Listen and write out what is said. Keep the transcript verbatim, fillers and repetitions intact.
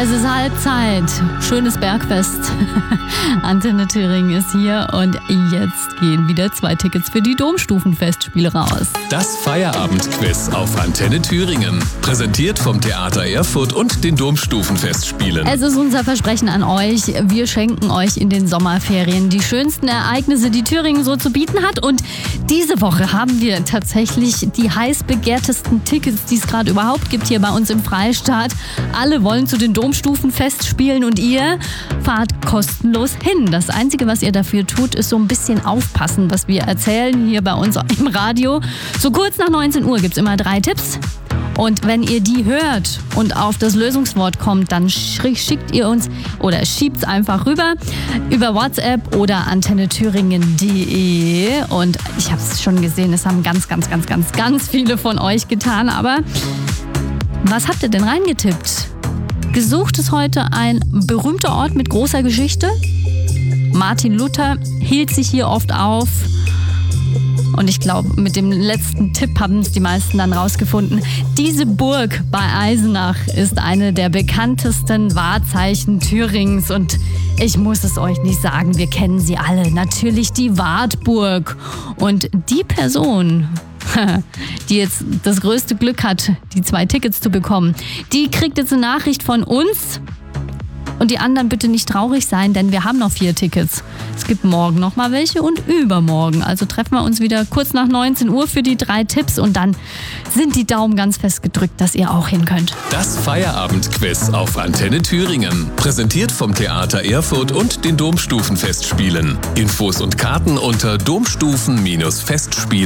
Es ist Halbzeit. Schönes Bergfest. Antenne Thüringen ist hier und jetzt gehen wieder zwei Tickets für die Domstufenfestspiele raus. Das Feierabendquiz auf Antenne Thüringen. Präsentiert vom Theater Erfurt und den Domstufenfestspielen. Es ist unser Versprechen an euch. Wir schenken euch in den Sommerferien die schönsten Ereignisse, die Thüringen so zu bieten hat. Und diese Woche haben wir tatsächlich die heiß begehrtesten Tickets, die es gerade überhaupt gibt hier bei uns im Freistaat. Alle wollen zu den Domstufenfestspielen und ihr fahrt kostenlos hin. Das Einzige, was ihr dafür tut, ist so ein bisschen aufpassen, was wir erzählen hier bei uns im Radio. So kurz nach neunzehn Uhr gibt es immer drei Tipps. Und wenn ihr die hört und auf das Lösungswort kommt, dann schickt ihr uns oder schiebt es einfach rüber über WhatsApp oder antenne thüringen punkt de. Und ich habe es schon gesehen, es haben ganz, ganz, ganz, ganz, ganz viele von euch getan. Aber was habt ihr denn reingetippt? Gesucht ist heute ein berühmter Ort mit großer Geschichte. Martin Luther hielt sich hier oft auf. Und ich glaube, mit dem letzten Tipp haben es die meisten dann rausgefunden. Diese Burg bei Eisenach ist eine der bekanntesten Wahrzeichen Thürings. Und ich muss es euch nicht sagen, wir kennen sie alle. Natürlich die Wartburg. Und die Person, die jetzt das größte Glück hat, die zwei Tickets zu bekommen, die kriegt jetzt eine Nachricht von uns. Und die anderen bitte nicht traurig sein, denn wir haben noch vier Tickets. Es gibt morgen noch mal welche und übermorgen. Also treffen wir uns wieder kurz nach neunzehn Uhr für die drei Tipps und dann sind die Daumen ganz fest gedrückt, dass ihr auch hin könnt. Das Feierabendquiz auf Antenne Thüringen. Präsentiert vom Theater Erfurt und den Domstufenfestspielen. Infos und Karten unter domstufen Bindestrich festspiele